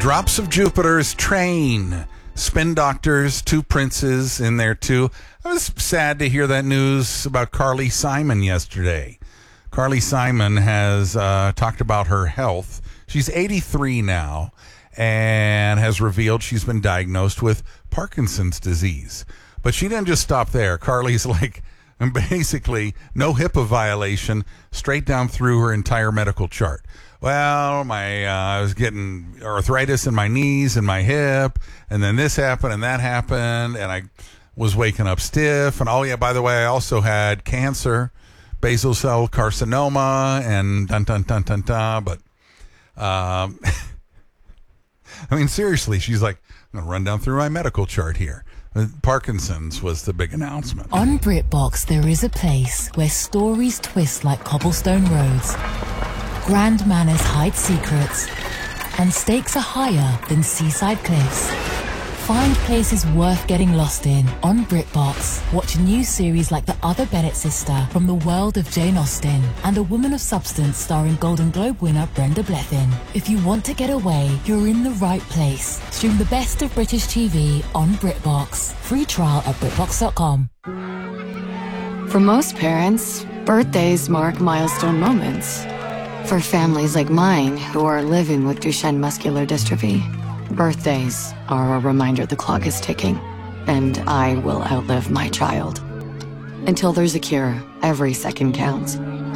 Drops of Jupiter's Train. Spin Doctors, two princes in there too. I was sad to hear that news about Carly Simon yesterday. Carly Simon has talked about her health. She's 83 now and has revealed she's been diagnosed with Parkinson's disease. But she didn't just stop there. Carly's like, basically, no HIPAA violation, straight down through her entire medical chart. Well, I was getting arthritis in my knees and my hip, and then this happened and that happened, and I was waking up stiff. And oh yeah, by the way, I also had cancer, basal cell carcinoma, and But I mean, seriously, she's like, I'm gonna run down through my medical chart here. Parkinson's was the big announcement. On BritBox, there is a place where stories twist like cobblestone roads, grand manners hide secrets, and stakes are higher than seaside cliffs. Find places worth getting lost in on BritBox. Watch new series like The Other Bennett Sister from the world of Jane Austen and A Woman of Substance starring Golden Globe winner Brenda Blethyn. If you want to get away, you're in the right place. Stream the best of British TV on BritBox. Free trial at BritBox.com. For most parents, birthdays mark milestone moments. For families like mine who are living with Duchenne muscular dystrophy, birthdays are a reminder the clock is ticking, and I will outlive my child. Until there's a cure, every second counts.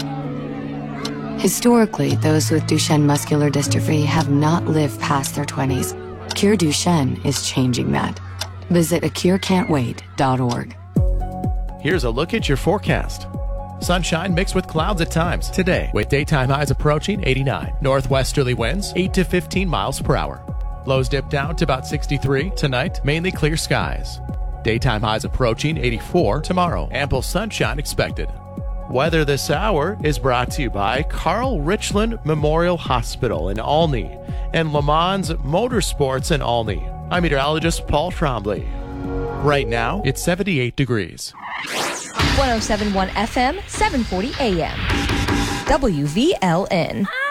Historically, those with Duchenne muscular dystrophy have not lived past their 20s. Cure Duchenne is changing that. Visit acurecan'twait.org. Here's a look at your forecast. Sunshine mixed with clouds at times today, with daytime highs approaching 89. Northwesterly winds 8 to 15 miles per hour. Lows dip down to about 63 tonight, mainly clear skies. Daytime highs approaching 84 tomorrow. Ample sunshine expected. Weather this hour is brought to you by Carl Richland Memorial Hospital in Olney and Le Mans Motorsports in Olney. I'm meteorologist Paul Trombley. Right now, it's 78 degrees. 107.1 FM, 740 AM. WVLN.